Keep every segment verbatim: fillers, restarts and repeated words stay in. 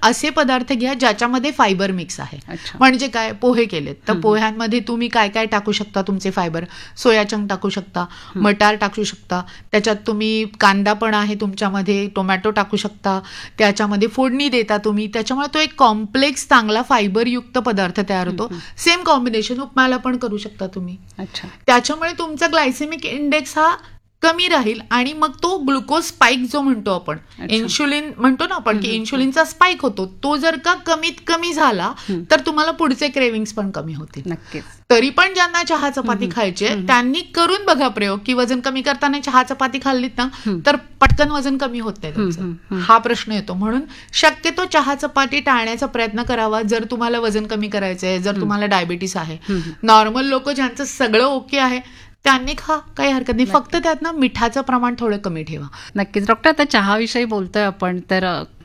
असे पदार्थ घ्या ज्याच्यामध्ये फायबर मिक्स आहे. म्हणजे काय, पोहे केलेत तर पोह्यांमध्ये तुम्ही काय काय टाकू शकता तुमचे फायबर, सोयाचंक टाकू शकता, मटार टाकू शकता, त्याच्यात तुम्ही कांदा पण आहे तुमच्यामध्ये, टोमॅटो टाकू शकता, त्याच्यामध्ये फोडणी देता तुम्ही, त्याच्यामुळे तो एक कॉम्प्लेक्स चांगला फायबरयुक्त पदार्थ तयार होतो. सेम कॉम्बिनेशन उपमाला पण करू शकता तुम्ही. त्याच्यामुळे तुमचा ग्लायसेमिक इंडेक्स हा कमी राहील आणि मग तो ग्लुकोज स्पाइक जो म्हणतो आपण, इन्शुलिन म्हणतो ना आपण की इन्शुलिनचा स्पाइक होतो, तो जर का कमीत कमी झाला तर तुम्हाला पुढचे क्रेविंग्स पण कमी होतील. नक्कीच. तरी पण ज्यांना चहा चपाती खायचे त्यांनी करून बघा प्रयोग की वजन कमी करताना चहा चपाती खाल्लीत ना तर पटकन वजन कमी होत नाही तुमचं, हा प्रश्न येतो. म्हणून शक्यतो चहा चपाती टाळण्याचा प्रयत्न करावा जर तुम्हाला वजन कमी करायचंय, जर तुम्हाला डायबिटीस आहे. नॉर्मल लोक ज्यांचं सगळं ओके आहे त्यांनी खा, काही हरकत नाही, फक्त त्यात ना मिठाचं प्रमाण थोडं कमी ठेवा. नक्कीच. डॉक्टर, आता चहाविषयी बोलतोय आपण, तर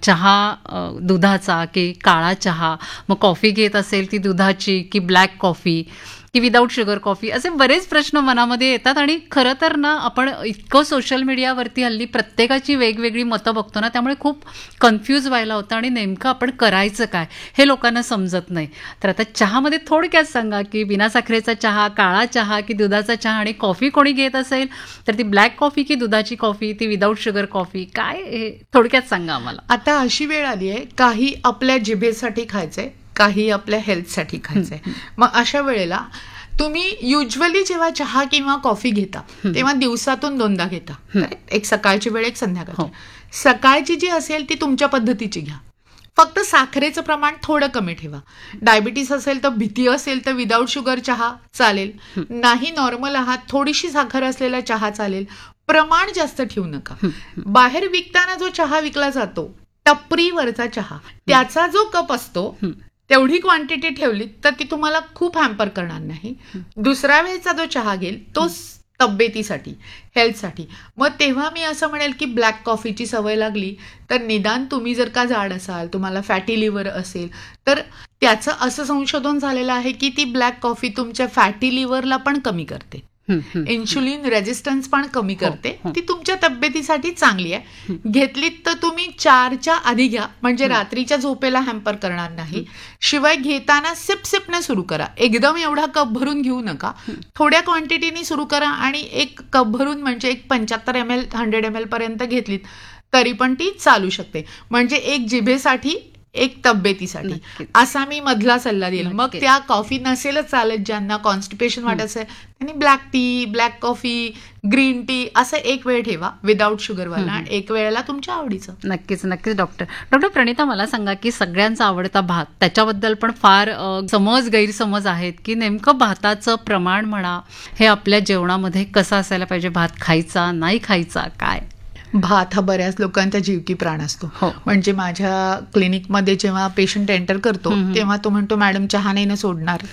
चहा दुधाचा की काळा चहा, मग कॉफी घेत असेल ती दुधाची की ब्लॅक कॉफी की विदाऊट शुगर कॉफी, असे बरेच प्रश्न मनामध्ये येतात. आणि खरं तर ना आपण इतकं सोशल मीडियावरती हल्ली प्रत्येकाची वेगवेगळी मतं बघतो ना, त्यामुळे खूप कन्फ्यूज व्हायला होतं आणि नेमकं आपण करायचं काय हे लोकांना समजत नाही. तर आता चहामध्ये थोडक्यात सांगा की बिना साखरेचा चहा, काळा चहा की दुधाचा चहा, आणि कॉफी कोणी घेत असेल तर ती ब्लॅक कॉफी की दुधाची कॉफी, ती विदाऊट शुगर कॉफी, काय हे थोडक्यात सांगा आम्हाला. आता अशी वेळ आली आहे, काही आपल्या जिभेसाठी खायचंय, काही आपल्या हेल्थसाठी खायचंय. मग अशा वेळेला तुम्ही युजली जेव्हा चहा किंवा कॉफी घेता तेव्हा दिवसातून दोनदा घेता, एक सकाळची वेळ, एक संध्याकाळची. सकाळची जी असेल ती तुमच्या पद्धतीची घ्या, फक्त साखरेचं प्रमाण थोडं कमी ठेवा. डायबिटीस असेल तर, भीती असेल तर विदाऊट शुगर चहा चालेल, नाही नॉर्मल आहात थोडीशी साखर असलेला चहा चालेल, प्रमाण जास्त ठेवू नका. बाहेर विकताना जो चहा विकला जातो टपरीवरचा चहा, त्याचा जो कप असतो तेवढी क्वांटिटी ठेवली तर ती तुम्हाला खूप हॅम्पर करणार नाही. दुसऱ्या वेळेचा जो चहा घेईल तो तब्येतीसाठी, हेल्थसाठी. मग तेव्हा मी असं म्हणेल की ब्लॅक कॉफीची सवय लागली तर निदान तुम्ही जर का जाड असाल, तुम्हाला फॅटी लिव्हर असेल तर त्याचं असं संशोधन झालेलं आहे की ती ब्लॅक कॉफी तुमच्या फॅटी लिव्हरला पण कमी करते, इन्शुलिन रेजिस्टन्स पण कमी करते, ती तुमच्या तब्येतीसाठी चांगली आहे. घेतलीत तर तुम्ही चारच्या आधी घ्या, म्हणजे रात्रीच्या झोपेला हॅम्पर करणार नाही. शिवाय घेताना सिप सिपने सुरू करा, एकदम एवढा कप भरून घेऊ नका, थोड्या क्वांटिटीने सुरू करा. आणि एक कप भरून म्हणजे एक पंच्याहत्तर M L hundred M L पर्यंत घेतलीत तरी पण ती चालू शकते. म्हणजे एक जिभेसाठी, एक तब्येतीसाठी, असा मी मधला सल्ला देईल. मग त्या कॉफी नसेलच चालत, ज्यांना कॉन्स्टिपेशन वाटत असेल त्यांनी black tea, black coffee, green tea असं एक वेळ ठेवा विदाऊट शुगरवाला, आणि एक वेळेला तुमच्या आवडीचं. नक्कीच नक्कीच. डॉक्टर डॉक्टर प्रणिता, मला सांगा की सगळ्यांचा आवडता भात, त्याच्याबद्दल पण फार समज गैरसमज आहेत की नेमकं भाताचं प्रमाण म्हणा हे आपल्या जेवणामध्ये कसं असायला पाहिजे, भात खायचा नाही खायचा, काय? भात हा बऱ्याच लोकांचा जीव की प्राण असतो. म्हणजे माझ्या क्लिनिकमध्ये जेव्हा पेशंट एंटर करतो तेव्हा तो म्हणतो मॅडम चहा नाही ना सोडणार,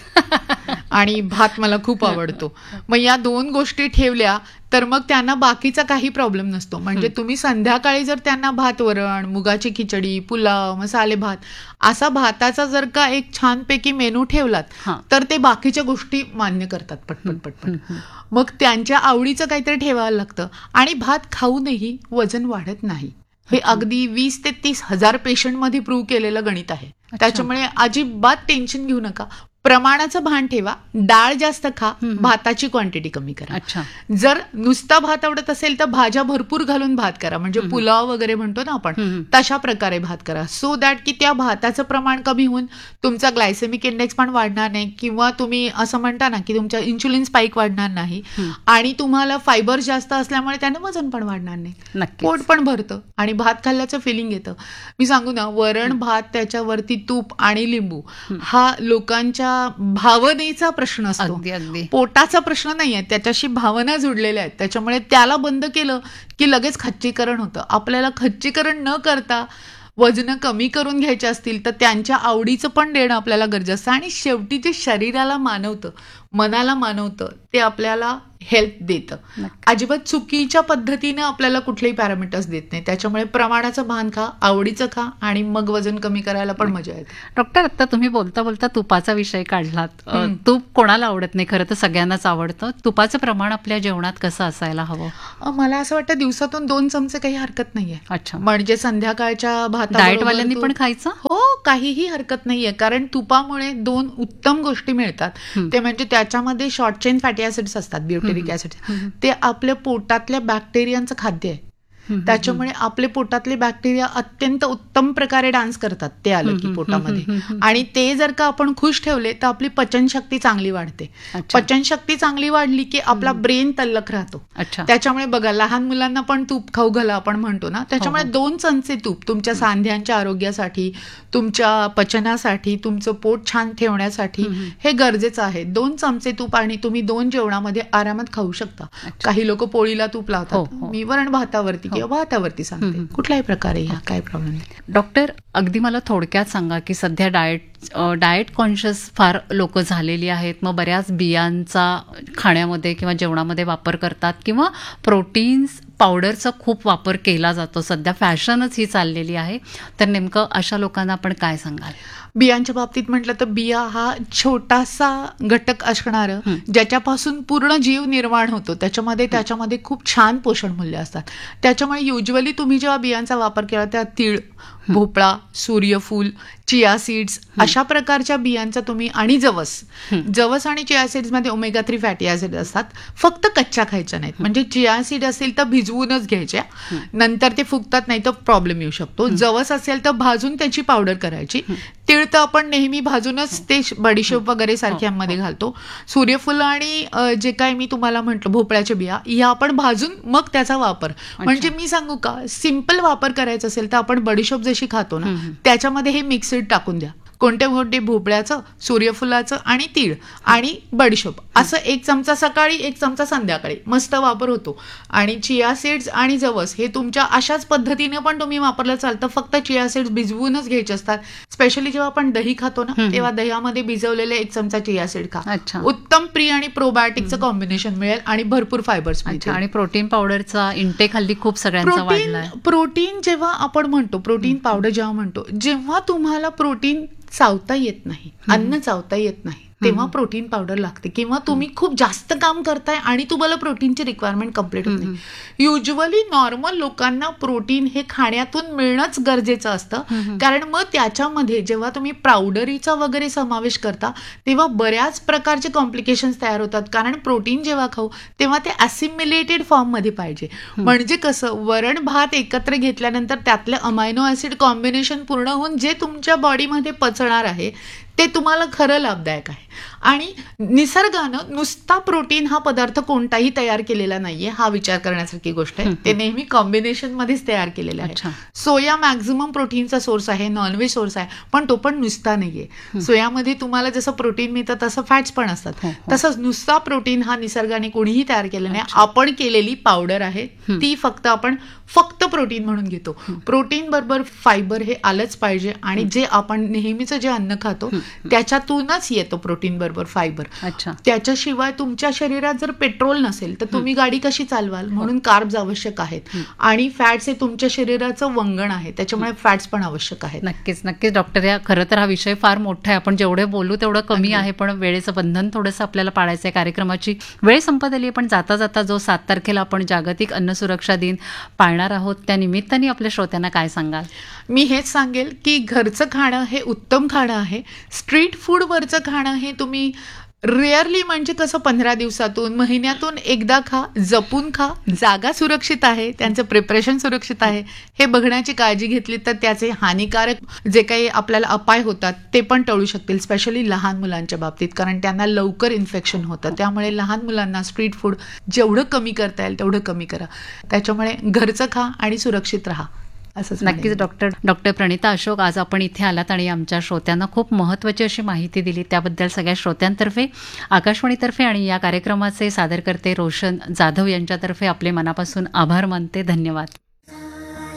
आणि भात मला खूप आवडतो. मग या दोन गोष्टी ठेवल्या तर मग त्यांना बाकीचा काही प्रॉब्लेम नसतो. म्हणजे तुम्ही संध्याकाळी जर त्यांना भात वरण, मुगाची खिचडी, पुलाव, मसाले भात असा भाताचा जर का एक छानपैकी मेनू ठेवलात तर ते बाकीच्या गोष्टी मान्य करतात पटपट पटपट. मग त्यांच्या आवडीचं काहीतरी ठेवायला लागतं. आणि भात खाऊनही वजन वाढत नाही, हे अगदी वीस ते तीस हजार पेशंटमध्ये प्रूव्ह केलेलं गणित आहे. त्याच्यामुळे अजिबात टेन्शन घेऊ नका, प्रमाणाचं भान ठेवा, डाळ जास्त खा, भाताची क्वांटिटी कमी करा. जर नुसता भात आवडत असेल तर भाज्या भरपूर घालून भात करा, म्हणजे पुलाव वगैरे म्हणतो ना आपण तशा प्रकारे भात करा, सो दॅट की त्या भाताचं प्रमाण कमी होऊन तुमचा ग्लायसेमिक इंडेक्स पण वाढणार नाही, किंवा तुम्ही असं म्हणता ना की तुमच्या इन्शुलिन स्पाइक वाढणार नाही, आणि तुम्हाला फायबर जास्त असल्यामुळे त्याने वजन पण वाढणार नाही, पोट पण भरतं आणि भात खाल्ल्याचं फिलिंग येतं. मी सांगू ना, वरण भात त्याच्यावरती तूप आणि लिंबू हा लोकांच्या भावनेचा प्रश्न असतो, पोटाचा प्रश्न नाहीये, त्याच्याशी भावना जुडलेल्या आहेत. त्याच्यामुळे त्याला बंद केलं की लगेच खच्चीकरण होतं. आपल्याला खच्चीकरण न करता वजन कमी करून घ्यायचे असतील तर त्यांच्या आवडीचं पण देणं आपल्याला गरजेचं असतं. आणि शेवटी जे शरीराला मानवतं, मनाला मानवतं, ते आपल्याला हेल्थ देतं. अजिबात चुकीच्या पद्धतीनं आपल्याला कुठलेही पॅरामीटर्स देत नाही. त्याच्यामुळे प्रमाणाचं भान खा, आवडीचं खा, आणि मग वजन कमी करायला पण मजा येते. डॉक्टर, आता तुम्ही बोलता बोलता तुपाचा विषय काढलात. तूप कोणाला आवडत नाही, खरं तर सगळ्यांनाच आवडतं. तुपाचं प्रमाण आपल्या जेवणात कसं असायला हवं? मला असं वाटतं दिवसातून दोन चमचे काही हरकत नाहीये. अच्छा, म्हणजे संध्याकाळच्या भात डाएटवाल्यांनी पण खायचं? हो, काहीही हरकत नाहीये, कारण तुपामुळे दोन उत्तम गोष्टी मिळतात. ते म्हणजे त्याच्यामध्ये शॉर्ट चेन फॅटी ऍसिड्स असतात, ब्युटेरिक ऍसिड्स. ते आपल्या पोटातल्या बॅक्टेरियांचं खाद्य आहे. त्याच्यामुळे आपले पोटातले बॅक्टेरिया अत्यंत उत्तम प्रकारे डान्स करतात ते आलं की पोटामध्ये. आणि ते जर का आपण खुश ठेवले तर आपली पचनशक्ती चांगली वाढते. पचनशक्ती चांगली वाढली की आपला ब्रेन तल्लख राहतो. त्याच्यामुळे बघा, लहान मुलांना पण तूप खाऊ घाला आपण म्हणतो ना, त्याच्यामुळे दोन चमचे तूप तुमच्या सांध्यांच्या आरोग्यासाठी, तुमच्या पचनासाठी, तुमचं पोट छान ठेवण्यासाठी हे गरजेचं आहे. दोन चमचे तूप आणि तुम्ही दोन जेवणामध्ये आरामात खाऊ शकता. काही लोक पोळीला तूप लावतात, मी वरण भातावरती किंवा भातावरती सांगते. कुठल्याही प्रकारे ह्या काय प्रॉब्लेम नाही. डॉक्टर, अगदी मला थोडक्यात सांगा की सध्या डाएट डाएट कॉन्शियस फार लोक झालेली आहेत. मग बऱ्याच बियांचा खाण्यामध्ये किंवा जेवणामध्ये वापर करतात किंवा प्रोटीन्स पावडरचा खूप वापर केला जातो. सध्या फॅशनच ही चाललेली आहे. तर नेमकं अशा लोकांना आपण काय सांगाल? बियांच्या बाबतीत म्हटलं तर बिया हा छोटासा घटक असणारं, ज्याच्यापासून पूर्ण जीव निर्माण होतो. त्याच्यामध्ये त्याच्यामध्ये खूप छान पोषण मूल्य असतात. त्याच्यामुळे युजली तुम्ही जेव्हा बियांचा वापर केला त्या तीळ, भोपळा, सूर्यफूल, चिया सीड्स अशा प्रकारच्या बियांचा तुम्ही, आणि जवस जवस आणि चिया सीड्स मध्ये ओमेगा थ्री फॅटी ऍसिड असतात. फक्त कच्च्या खायच्या नाहीत. म्हणजे चिया सीड असेल तर भिजवूनच घ्यायच्या, नंतर ते फुगतात नाही तर प्रॉब्लेम येऊ शकतो. जवस असेल तर भाजून त्याची पावडर करायची. तीळ तर आपण नेहमी भाजूनच ते बडीशेप वगैरे सारख्यांमध्ये घालतो. सूर्यफूल आणि जे काय मी तुम्हाला म्हटलं भोपळ्याच्या बिया, या आपण भाजून मग त्याचा वापर. म्हणजे मी सांगू का, सिंपल वापर करायचा असेल तर आपण बडीशेप जशी खातो ना, त्याच्यामध्ये हे मिक्सड टाकून द्या. कोणते कोणते भोपळ्याचं, सूर्यफुलाचं आणि तीळ आणि बडीशेप असं एक चमचा सकाळी, एक चमचा संध्याकाळी, मस्त वापर होतो. आणि चिया सीड्स आणि जवस हे तुमच्या अशाच पद्धतीने पण तुम्ही वापरलं चालतं. फक्त चिया सीड्स भिजवूनच घ्यायचे असतात. स्पेशली जेव्हा आपण दही खातो ना, तेव्हा दह्यामध्ये भिजवलेले एक चमचा चिया सीड खा. उत्तम प्री आणि प्रोबायोटिकचं कॉम्बिनेशन मिळेल आणि भरपूर फायबर्स मिळतील. आणि प्रोटीन पावडरचा इंटेक हल्ली खूप सगळ्यांचा वाढलाय. प्रोटीन जेव्हा आपण म्हणतो, प्रोटीन पावडर जेव्हा म्हणतो, जेव्हा तुम्हाला प्रोटीन चावता येत नाही, अन्न चावता येत नाही, तेव्हा प्रोटीन पावडर लागते. किंवा तुम्ही खूप जास्त काम करताय आणि तुम्हाला प्रोटीनची रिक्वायरमेंट कम्प्लीट होत नाही. युजली नॉर्मल लोकांना प्रोटीन हे खाण्यातून मिळणंच गरजेचं असतं. कारण मग त्याच्यामध्ये जेव्हा तुम्ही पावडरीचा वगैरे समावेश करता तेव्हा बऱ्याच प्रकारचे कॉम्प्लिकेशन्स तयार होतात. कारण प्रोटीन जेव्हा खाऊ तेव्हा ते असिम्युलेटेड फॉर्म मध्ये पाहिजे. म्हणजे कसं, वरण भात एकत्र घेतल्यानंतर त्यातलं अमायनो ऍसिड कॉम्बिनेशन पूर्ण होऊन जे तुमच्या बॉडीमध्ये पचणार आहे ते तुम्हाला खरं लाभदायक आहे. आणि निसर्गानं नुसता प्रोटीन हा पदार्थ कोणताही तयार केलेला नाहीये, हा विचार करण्यासारखी गोष्ट आहे. ते नेहमी कॉम्बिनेशन मध्येच तयार केलेलं आहे. सोया मॅक्झिमम प्रोटीनचा सोर्स आहे, नॉनव्हेज सोर्स आहे, पण तो पण नुसता नाहीये. सोयामध्ये तुम्हाला जसं प्रोटीन मिळतं तसं फॅट्स पण असतात. तसंच नुसता प्रोटीन हा निसर्गाने कोणीही तयार केला नाही, आपण केलेली पावडर आहे ती. फक्त आपण फक्त प्रोटीन म्हणून घेतो. प्रोटीन बरोबर फायबर हे आलंच पाहिजे. आणि जे आपण नेहमीचं जे अन्न खातो त्याच्यातूनच येतो प्रोटीन बरोबर फायबर. त्याच्याशिवाय तुमच्या शरीरात जर पेट्रोल नसेल तर तुम्ही गाडी कशी चालवाल? म्हणून कार्ब्स आवश्यक आहेत. आणि फॅट्स हे तुमच्या शरीराचं वंगण आहे, त्याच्यामुळे फॅट्स पण आवश्यक आहेत. नक्कीच नक्कीच डॉक्टर, या खरं तर हा विषय फार मोठा आहे. आपण जेवढे बोलू तेवढं कमी आहे, पण वेळेचं बंधन थोडंसं आपल्याला पाळायचं आहे. कार्यक्रमाची वेळ संपत आली. पण जाता जाता जो सात तारखेला आपण जागतिक अन्न सुरक्षा दिन पाळणार आहोत, त्या निमित्ताने आपल्या श्रोत्यांना काय सांगाल? मी हेच सांगेल की घरचं खाणं हे उत्तम खाणं आहे. स्ट्रीट फूडवरचं खाणं हे तुम्ही रेअरली, म्हणजे कसं पंधरा दिवसातून, महिन्यातून एकदा खा, जपून खा. जागा सुरक्षित आहे, त्यांचं प्रिपरेशन सुरक्षित आहे हे बघण्याची काळजी घेतली तर त्याचे हानिकारक जे काही आपल्याला अपाय होतात ते पण टळू शकतील. स्पेशली लहान मुलांच्या बाबतीत, कारण त्यांना लवकर इन्फेक्शन होतं. त्यामुळे लहान मुलांना स्ट्रीट फूड जेवढं कमी करता येईल तेवढं कमी करा. त्याच्यामुळे घरचं खा आणि सुरक्षित राहा. नक्कीच डॉक्टर डॉक्टर प्रणिता अशोक, आज आपण इथे आलात आणि आमच्या श्रोत्यांना खूप महत्त्वाची अशी माहिती दिली. त्याबद्दल सगळ्या श्रोत्यांतर्फे, आकाशवाणीतर्फे आणि या कार्यक्रमाचे सादरकर्ते रोशन जाधव यांच्यातर्फे आपले मनापासून आभार मानते. धन्यवाद.